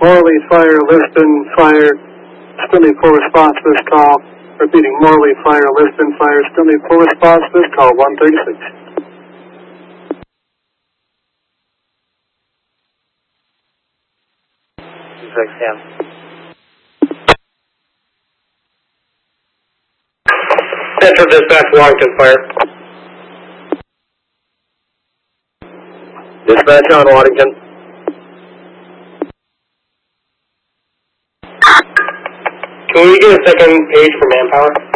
Morley, fire, Liston, fire. Still need full response to this call. Repeating, Morley, fire, Liston, fire. Still need full response to this call, 136. Sam. Central dispatch, Washington fire. Dispatch on Waddington. Can we get a second page for manpower?